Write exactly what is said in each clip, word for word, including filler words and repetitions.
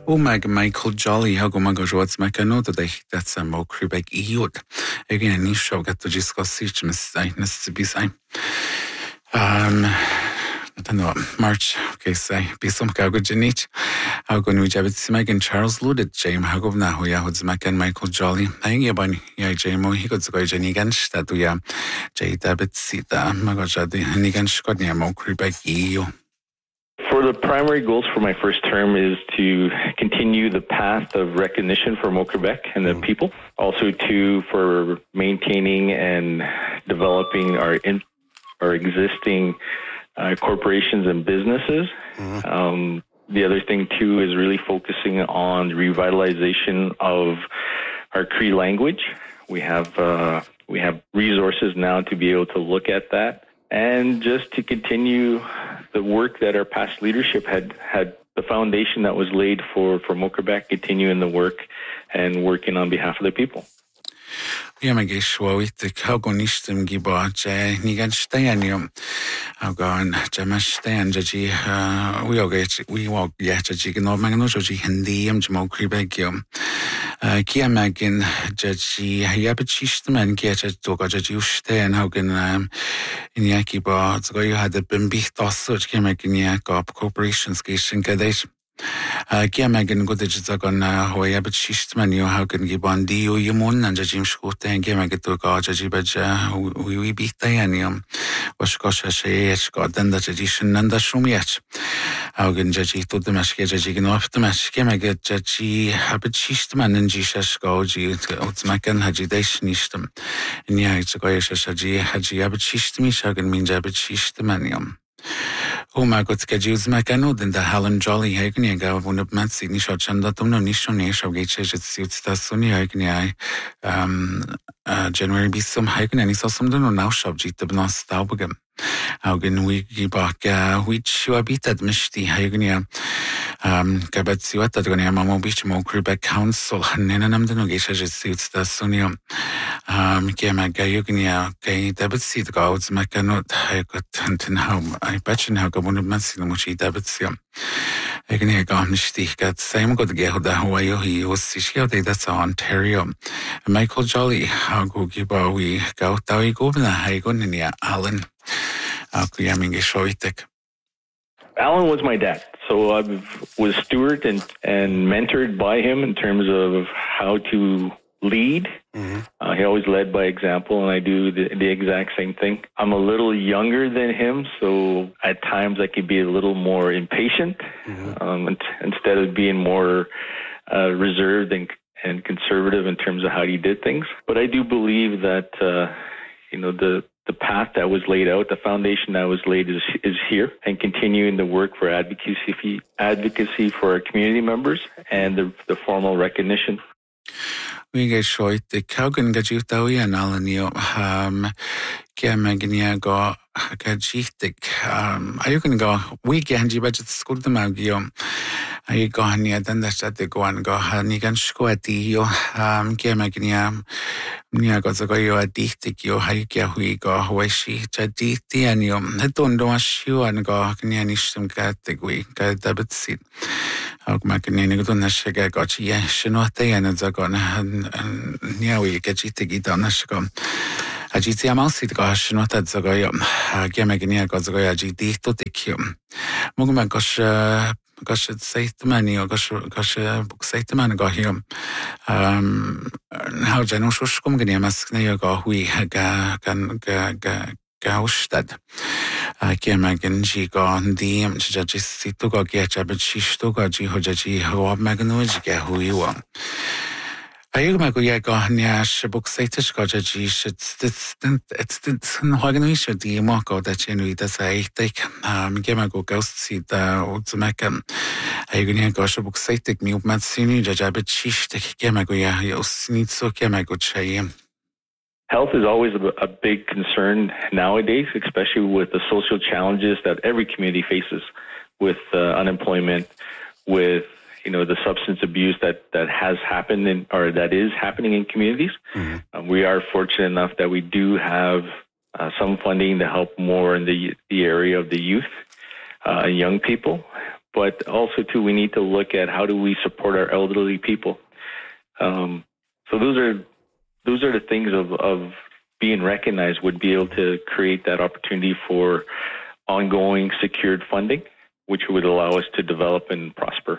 O meg Michael Jolly ha go mag go rots me no dat ich dat sam mo krubeg iod. Egin ni seo get to discuss mis nes bis ein. Um, no, March, okay, say, be some gago genit. How go nu jabit simag Charles Luded, James Hagov na who ya hods and Michael Jolly. Hang ya ban ya Jamo, he got go Jenigans, that do ya J David Sita, Magajadi, Nigans got near mo krubeg io. For the primary goals for my first term is to continue the path of recognition for Mo-Quebec and the mm-hmm. people. Also to for maintaining and developing our in, our existing uh, corporations and businesses. Mm-hmm. Um, the other thing too is really focusing on the revitalization of our Cree language. We have uh, we have resources now to be able to look at that, and just to continue the work that our past leadership had had the foundation that was laid for for Mo-Quebec, continuing the work and working on behalf of the people. Ja, meg is wawit hagon istem giba je nigan stenium. Hagon jamas sten jaji we oge we walk ja jaji no magno jaji hendium jmo kribegium. Kia megin jaji yabachistem and get to go jaji sten hagon in yakiba to go you had the bimbi tossage kia megin yakop corporations kishin kadesh. Kia megin go digital on hoya but shistman you how can give on dio yumun and jim schote and kia megit to go jaji baja we beat dianium was kosha she got then that edition and the shumiach how can jaji to the mask jaji can off the mask kia megit jaji habit shistman and jisha go ji utmakan haji desnistem and yeah it's a go shaji haji habit shistmi shagan mean jabit shistmanium. Oh my God, get you my canoe than the Helen Jolly Hagen gave one of Matsy Nisha Chandatum no Nishon Nisha Gates suits the Sunny Hagen um January be some Hagen and he saw some no now shop jit the Bnos Taubagam. Hagen we give back which you are beat at Mishti Hagen um Gabetsi what that gonna Mamma Beach Mo Quebec Council and Nenam the Nogesha suits the Sunny um Gama Gayugnia Gay Debetsi the gods Macanot Hagot and how I bet you now go one of Matsino Muchi Debetsi. Egni Gamishti got same good Gehoda Hawaii he was Sishio that's Ontario. Michael Jolly how go give we go Tawi Governor Hagonia Allen. Akuyamingi Shoitek. Alan was my dad, so I was stewarded and, and mentored by him in terms of how to lead. Mm-hmm. Uh, he always led by example, and I do the, the exact same thing. I'm a little younger than him, so at times I could be a little more impatient mm-hmm. um, instead of being more uh, reserved and, and conservative in terms of how he did things. But I do believe that, uh, you know, the The path that was laid out, the foundation that was laid is is here, and continuing the work for advocacy advocacy for our community members and the the formal recognition. We get short the Calgan Gajutawi and Alanio um Kiamagnia go Gajitik um are you can go we can budget school the Magio. Are you going near then that's at the go and go Hanigan Squati um Kiamagnia Nia got to go you a dictic you hike we go where she chaditi and you don't do a shoe and go Nianishum category got the bit seat. How making go to Shiga got ye shinote and it's a gone and near we get it to get on the shigum. A G T mouse it gosh not at the go Gamagania got the go a G D to take you. Mugma gosh gosh say the money or gosh gosh book say the man go here. Um how Janoshush come gonna mask near go we ga gan ga ga Gaustad. Kiamagan G gone the judges sit to go get a bit shish to go G Hojaji who up Maganoj get who you are. Ayugma go yaga Nash book satis gojaji should distant it's the organization the Moko that you know that's I take um Gemago ghost see the Utsmakan. Ayugnia gosh book satic new matsini jajabit shish take Gemago ya yos need so Gemago chayim. Health is always a, a big concern nowadays, especially with the social challenges that every community faces with uh, unemployment, with you know the substance abuse that, that has happened in, or that is happening in communities. Mm-hmm. Um, we are fortunate enough that we do have uh, some funding to help more in the the area of the youth, uh, young people. but also too, we need to look at how do we support our elderly people. Um, so those are those are the things of, of being recognized would be able to create that opportunity for ongoing secured funding, which would allow us to develop and prosper.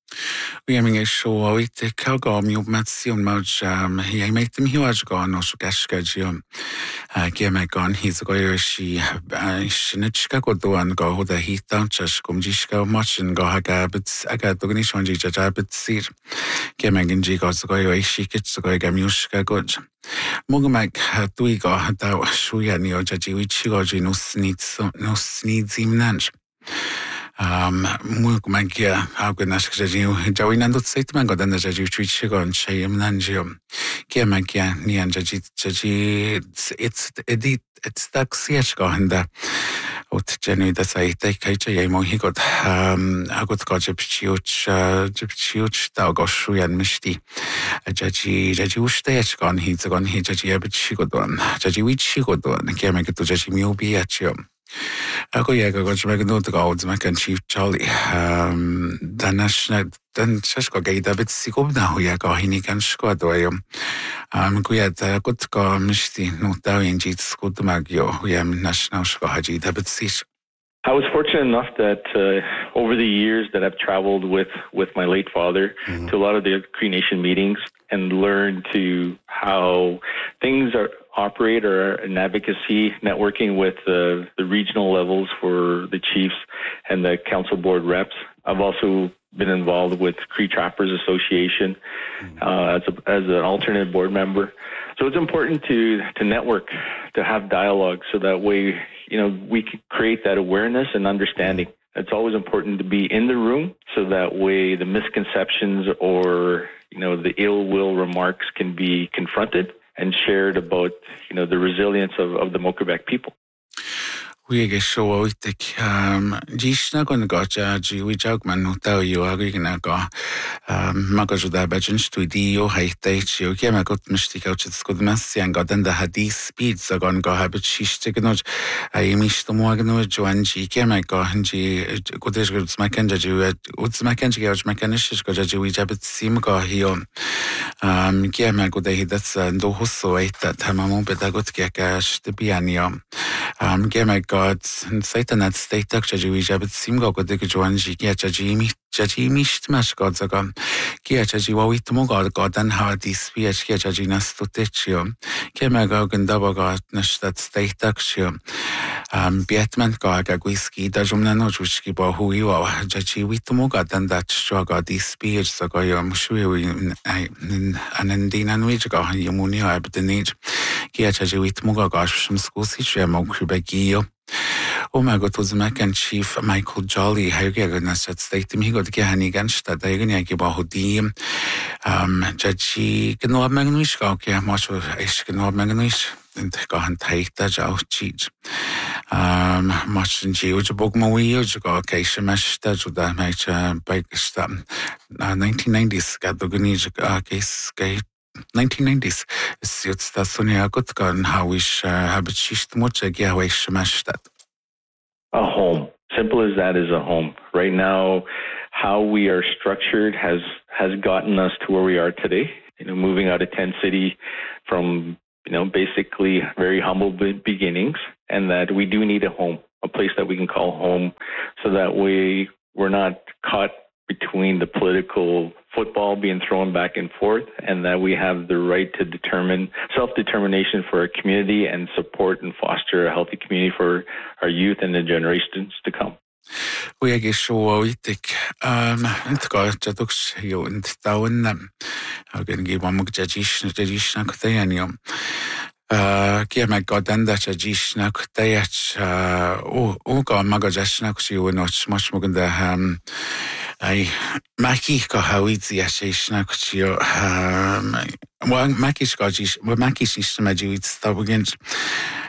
Uia minge show ite kauga mi opmatsion mauj hi mate mi hiwaj go no so gaskajio ge me gon his go yoshi shinachka go do an go da hita chas kumjishka machin go haga but aga dogni shonji jaja but sir ge me ginji go go yoshi kit go ga miushka go Mogu mag dui go da shuya ni o jaji wichi go ji no snits no snits imnanj Um, Mogu mag ja auga nask jaji jawi nandot seit mag dan jaji wichi go an shayem nanjio ge mag ja ni an jaji jaji it's edit it's tak siach go handa ut genu da sai tai kai ja mo hi god um agot go jipchiuch jipchiuch da go shuyan mishti jaji jaji ushte go hi zagon hi jaji abchi go don jaji wichi go don ge mag to jaji mi obi achio Ako yaga go jmag no to go zmak and Chief Charlie um the national then shashko gaida bit sikob na hu yaga hini kan shko doyum um kuya da gut go mishti no da inji skut magyo hu yam national shko haji da bit sis I was fortunate enough that uh, over the years that I've traveled with, with my late father mm-hmm. to a lot of the Cree Nation meetings and learned to how things are operate or an advocacy networking with uh, the regional levels for the chiefs and the council board reps. I've also been involved with Cree Trappers Association uh, as, a, as an alternate board member. So it's important to, to network, to have dialogue so that way, you know, we can create that awareness and understanding. It's always important to be in the room so that way the misconceptions or, you know, the ill will remarks can be confronted and shared about, you know, the resilience of, of the Mokerbek people. We get show itik um jishna gon gocha ji we jog man no tao yo agi na go um magajo da bajin studio haite chi o kema got mishti couch skod massian go den da hadis speed so gon go habit shiste gnoj ai mishto mo gno joan ji kema go hanji godesh got smaken ji ut smaken ji gauch mekanish go ji we jabit sim go hio um kema go da hidat do hosso ita tamamo pedagot keka shtibianio um kema God and Satan at state jaji we jabit sim go go de joan ji ya jaji mi jaji misht mas god zaga ki jaji wa wit mo god god an ha dis pi ki jaji nas to techio ke ma go ganda ba god nas that state action um bietman go ga whisky da jumna no juski ba hu yo jaji wit mo god an that sho god dis pi zaga yo mshu an dina no go yumuni ha abdenij ki jaji wit mo go shum skusi shwe mo kubegio Oh my God, was Mac Chief Michael Jolly, how you get in a set state? He got to get any against that. I can give a hoodie. Um, Judge, can no magnish go, okay, much of Ish can no magnish, and go and take that out cheat. Um, much in Georgia book more years ago, okay, she mashed that with that match, uh, bike stuff. nineteen nineties, got the Gunij case gate. nineteen nineties, it's the Sonia Gutkan, how we have it shist much again, how we smashed that. A home. Simple as that is a home. Right now, how we are structured has has gotten us to where we are today. You know, moving out of Tent City from, you know, basically very humble beginnings, and that we do need a home, a place that we can call home, so that way we're not caught between the political football being thrown back and forth, and that we have the right to determine self-determination for our community and support and foster a healthy community for our youth and the generations to come. We are so itik um and go to dux you and down them. I'm going to give one more judicial judicial cotidian. Uh, kia me go dan da judicial cotidian. Uh, oh, oh, go magajashna kusi not much more than the um. I Mackie go how easy as she snack to um well Mackie's got well Mackie's system I do it's stop against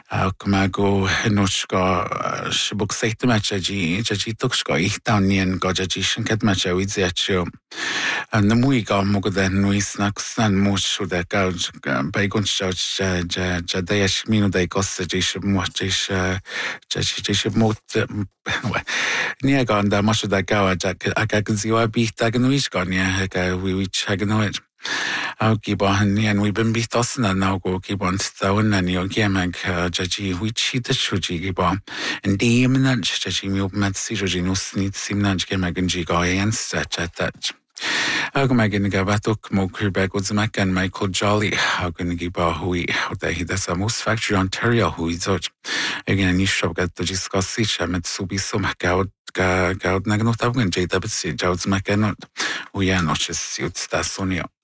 Mago Nushka Shibuk Saitamachaji, Jaji Tukska, Ihtanian, Gojajishan Katmacha with Zacho. And the Muiga Mogodan Nuisnax and Mush with the couch, Bagon Church, Jadayash Mino de Gossage, Motish, Jajish Mot Niaganda, Masha da Gawa, Akaziwa beat Daganuishgania, we which Haganoid. I'll keep on and we've been beat us and now go keep on stone and your gamag Jaji, which he the Shuji Giba and the eminent Jaji movement Sirojinus needs Simnaj Gamag and Jigai and such at that. How can I get a Gavatuk, Mokribek with Mac and Michael Jolly? How can I give a hui? How that he does a most factory Ontario who is such again. You shall get to discuss each and Subi some Gaud Gaud Naganot and J W C Jouds Macanot. We are not just suits that's on you.